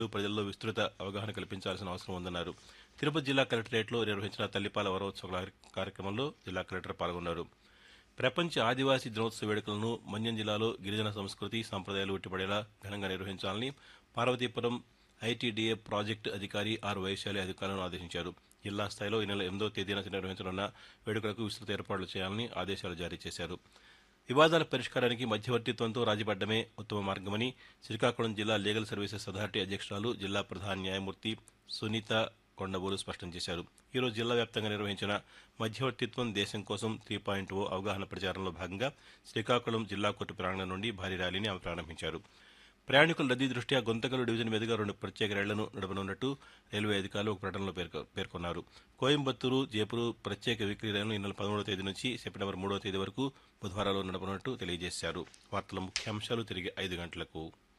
ప్రజల్లో విస్తృత అవగాహన కల్పించాల్సిన అవసరం ఉందన్నారు. తిరుపతి జిల్లా కలెక్టరేట్లో నిర్వహించిన తల్లిపాల వరోత్సవ కార్యక్రమంలో జిల్లా కలెక్టర్ పాల్గొన్నారు. ప్రపంచ ఆదివాసీ దినోత్సవ వేడుకలను మన్యం జిల్లాలో గిరిజన సంస్కృతి సంప్రదాయాలు ఉట్టిపడేలా ఘనంగా నిర్వహించాలని పార్వతీపురం ఐటీడీఏ ప్రాజెక్టు అధికారి ఆర్ వైశాలి అధికారులను ఆదేశించారు. జిల్లా స్థాయిలో ఈ నెల 8వ తేదీన నిర్వహించనున్న వేడుకలకు విస్తృత ఏర్పాట్లు చేయాలని ఆదేశాలు జారీ చేశారు. వివాదాల పరిష్కారానికి మధ్యవర్తిత్వంతో రాజీపడ్డమే ఉత్తమ మార్గమని శ్రీకాకుళం జిల్లా లీగల్ సర్వీసెస్ అథారిటీ అధ్యక్షురాలు, జిల్లా ప్రధాన న్యాయమూర్తి సునీత కొండబోలు స్పష్టం చేశారు. ఈరోజు జిల్లా వ్యాప్తంగా నిర్వహించిన మధ్యవర్తిత్వం దేశం కోసం 3.0 అవగాహన ప్రచారంలో భాగంగా శ్రీకాకుళం జిల్లా కోర్టు ప్రాంగణం నుండి భారీ ర్యాలీని ఆమె ప్రారంభించారు. ప్రయాణికుల రద్దీ దృష్ట్యా గుంతకల్ డివిజన్ మీదుగా 2 ప్రత్యేక రైళ్లను నడపనున్నట్టు రైల్వే అధికారులు ఒక ప్రకటనలో పేర్కొన్నారు. కోయంబత్తూరు, జైపూర్ ప్రత్యేక వీక్లీ రైళ్లను ఈ నెల 13వ తేదీ నుంచి సెప్టెంబర్ 3వ తేదీ వరకు బుధవారాల్లో నడపనున్నట్టు తెలియజేశారు. వార్తల ముఖ్యాంశాలు తిరిగి 5 గంటలకు.